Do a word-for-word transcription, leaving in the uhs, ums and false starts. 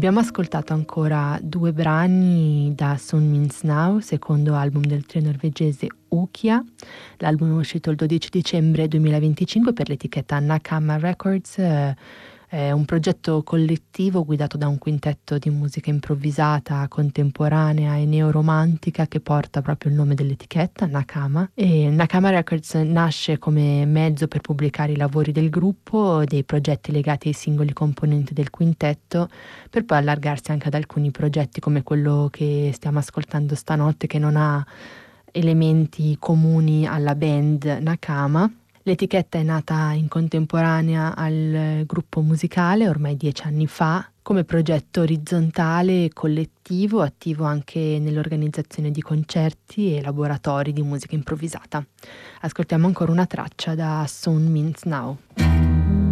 Abbiamo ascoltato ancora due brani da Sun Means Now, secondo album del trio norvegese Ukia. L'album è uscito il dodici dicembre duemilaventicinque per l'etichetta Nakama Records. eh, È un progetto collettivo guidato da un quintetto di musica improvvisata, contemporanea e neoromantica che porta proprio il nome dell'etichetta, Nakama. E Nakama Records nasce come mezzo per pubblicare i lavori del gruppo, dei progetti legati ai singoli componenti del quintetto, per poi allargarsi anche ad alcuni progetti come quello che stiamo ascoltando stanotte, che non ha elementi comuni alla band Nakama. L'etichetta è nata in contemporanea al gruppo musicale ormai dieci anni fa, come progetto orizzontale e collettivo, attivo anche nell'organizzazione di concerti e laboratori di musica improvvisata. Ascoltiamo ancora una traccia da Sun Means Now.